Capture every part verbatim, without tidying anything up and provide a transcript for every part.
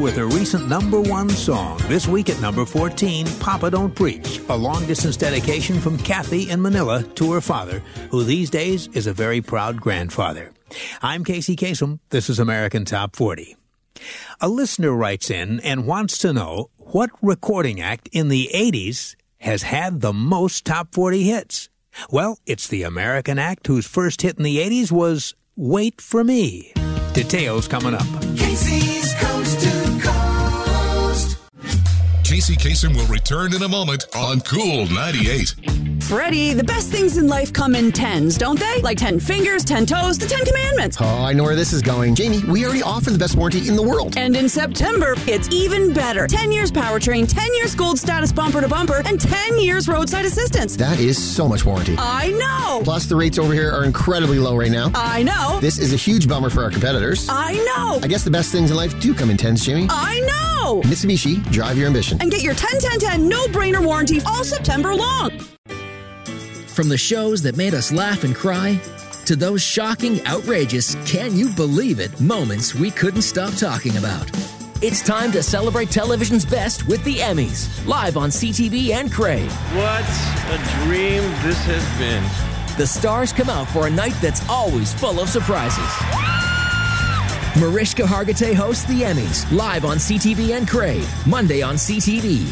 with her recent number one song. This week at number fourteen, Papa Don't Preach, a long-distance dedication from Kathy in Manila to her father, who these days is a very proud grandfather. I'm Casey Kasem. This is American Top forty. A listener writes in and wants to know what recording act in the eighties has had the most top forty hits. Well, it's the American act whose first hit in the eighties was Wait for Me. Details coming up. Casey's Coast to Coast. Casey Kasem will return in a moment on Cool ninety-eight. Freddie, the best things in life come in tens, don't they? Like ten fingers, ten toes, the Ten Commandments. Oh, I know where this is going. Jamie, we already offer the best warranty in the world. And in September, it's even better. ten years powertrain, ten years gold status bumper to bumper, and ten years roadside assistance. That is so much warranty. I know. Plus, the rates over here are incredibly low right now. I know. This is a huge bummer for our competitors. I know. I guess the best things in life do come in tens, Jamie. I know. Mitsubishi, drive your ambition. And get your ten ten ten no-brainer warranty all September long. From the shows that made us laugh and cry, to those shocking, outrageous, can you believe it moments we couldn't stop talking about. It's time to celebrate television's best with the Emmys, live on C T V and Crave. What a dream this has been. The stars come out for a night that's always full of surprises. Mariska Hargitay hosts the Emmys, live on C T V and Crave, Monday on C T V.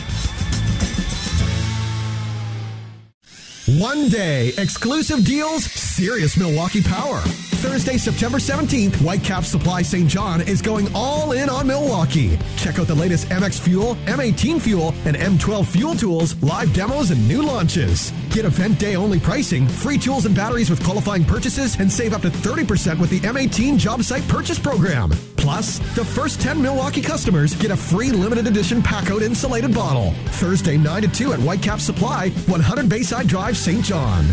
One day, exclusive deals, serious Milwaukee power. Thursday, September seventeenth, Whitecap Supply Saint John is going all in on Milwaukee. Check out the latest M X Fuel, M eighteen Fuel, and M twelve Fuel tools, live demos, and new launches. Get event day only pricing, free tools and batteries with qualifying purchases, and save up to thirty percent with the M eighteen Job Site Purchase Program. Plus, the first ten Milwaukee customers get a free limited edition Packard insulated bottle. Thursday, nine to two at Whitecap Supply, one hundred Bayside Drive, Saint John.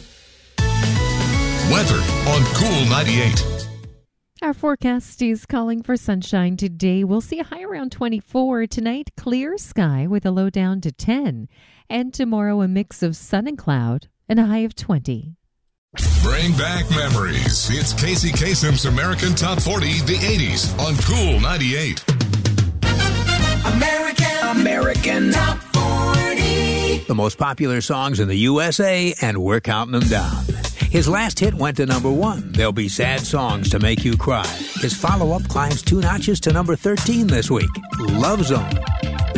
Weather on Cool ninety-eight. Our forecast is calling for sunshine today. We'll see a high around twenty-four. Tonight, clear sky with a low down to ten. And tomorrow, a mix of sun and cloud and a high of twenty. Bring back memories. It's Casey Kasem's American Top forty, the eighties on Cool ninety-eight. American, American Top forty. The most popular songs in the U S A, and we're counting them down. His last hit went to number one. There'll be sad songs to make you cry. His follow-up climbs two notches to number thirteen this week. Love Zone.